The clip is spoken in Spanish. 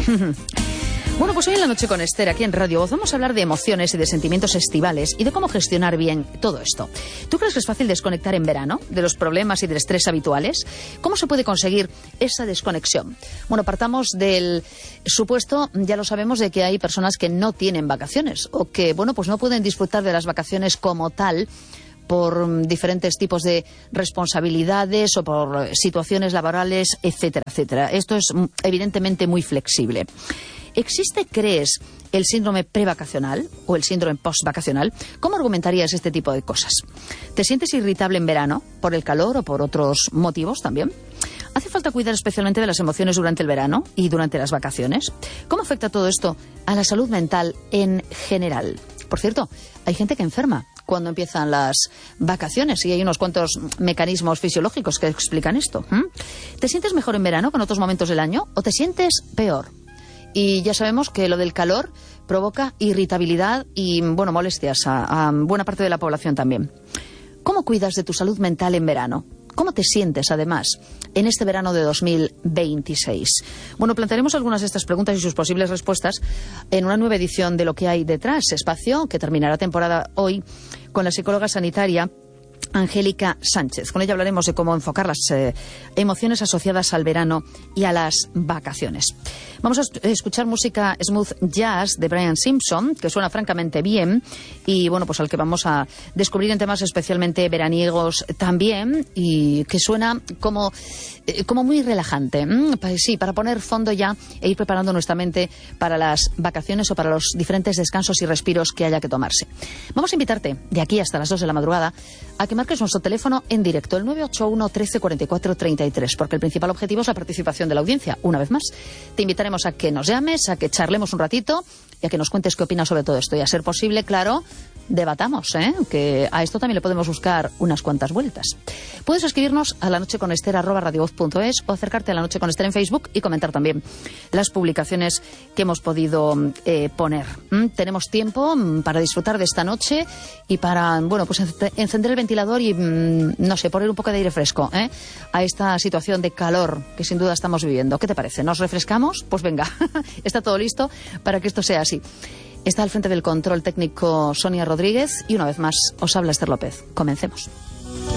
Bueno, pues hoy en La Noche con Esther, aquí en Radio Voz, vamos a hablar de emociones y de sentimientos estivales y de cómo gestionar bien todo esto. ¿Tú crees que es fácil desconectar en verano de los problemas y del estrés habituales? ¿Cómo se puede conseguir esa desconexión? Bueno, partamos del supuesto, ya lo sabemos, de que hay personas que no tienen vacaciones o que, bueno, pues no pueden disfrutar de las vacaciones como tal por diferentes tipos de responsabilidades o por situaciones laborales, etcétera, etcétera. Esto es evidentemente muy flexible. ¿Existe, crees, el síndrome prevacacional o el síndrome postvacacional? ¿Cómo argumentarías este tipo de cosas? ¿Te sientes irritable en verano por el calor o por otros motivos también? ¿Hace falta cuidar especialmente de las emociones durante el verano y durante las vacaciones? ¿Cómo afecta todo esto a la salud mental en general? Por cierto, hay gente que enferma cuando empiezan las vacaciones y hay unos cuantos mecanismos fisiológicos que explican esto. ¿Te sientes mejor en verano que en otros momentos del año o te sientes peor? Y ya sabemos que lo del calor provoca irritabilidad y, bueno, molestias a buena parte de la población también. ¿Cómo cuidas de tu salud mental en verano? ¿Cómo te sientes, además, en este verano de 2026? Bueno, plantearemos algunas de estas preguntas y sus posibles respuestas en una nueva edición de Lo que hay detrás, espacio que terminará temporada hoy con la psicóloga sanitaria Angélica Sánchez. Con ella hablaremos de cómo enfocar las emociones asociadas al verano y a las vacaciones. Vamos a escuchar música smooth jazz de Brian Simpson, que suena francamente bien y, bueno, pues al que vamos a descubrir en temas especialmente veraniegos también y que suena como muy relajante. Sí, para poner fondo ya e ir preparando nuestra mente para las vacaciones o para los diferentes descansos y respiros que haya que tomarse. Vamos a invitarte de aquí hasta las 2 de la madrugada a que marques nuestro teléfono en directo, el 981 13 44 33, porque el principal objetivo es la participación de la audiencia. Una vez más, te invitaremos a que nos llames, a que charlemos un ratito y a que nos cuentes qué opinas sobre todo esto. Y a ser posible, claro, debatamos, que a esto también le podemos buscar unas cuantas vueltas. Puedes escribirnos a lanocheconester@radiovoz.es o acercarte a La Noche con Esther en Facebook y comentar también las publicaciones que hemos podido poner. Tenemos tiempo para disfrutar de esta noche y para, bueno, pues encender el ventilador y, no sé, poner un poco de aire fresco a esta situación de calor que sin duda estamos viviendo. ¿Qué te parece? ¿Nos refrescamos? Pues venga, está todo listo para que esto sea así. Está al frente del control técnico Sonia Rodríguez y una vez más os habla Esther López. Comencemos.